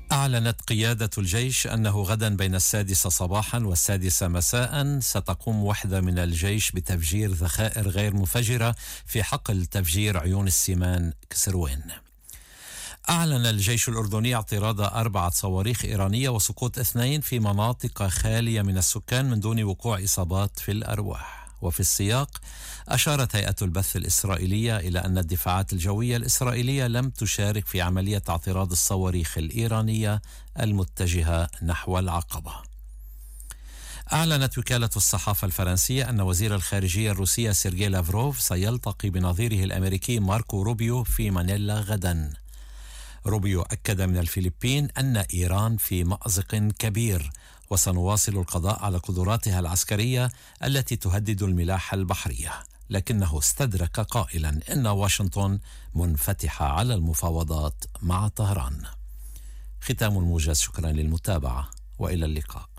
أعلنت قيادة الجيش أنه غدا بين 6 صباحا و6 مساء ستقوم وحدة من الجيش بتفجير ذخائر غير مفجرة في حقل تفجير عيون السيمان كسروين. أعلن الجيش الأردني اعتراض 4 صواريخ إيرانية وسقوط 2 في مناطق خالية من السكان من دون وقوع إصابات في الأرواح. وفي السياق أشارت هيئة البث الإسرائيلية إلى أن الدفاعات الجوية الإسرائيلية لم تشارك في عملية اعتراض الصواريخ الإيرانية المتجهة نحو العقبة. أعلنت وكالة الصحافة الفرنسية أن وزير الخارجية الروسية سيرجي لافروف سيلتقي بنظيره الأمريكي ماركو روبيو في مانيلا غدا. روبيو أكد من الفلبين أن إيران في مأزق كبير وسنواصل القضاء على قدراتها العسكرية التي تهدد الملاحة البحرية، لكنه استدرك قائلا إن واشنطن منفتحة على المفاوضات مع طهران. ختام الموجز، شكرا للمتابعة وإلى اللقاء.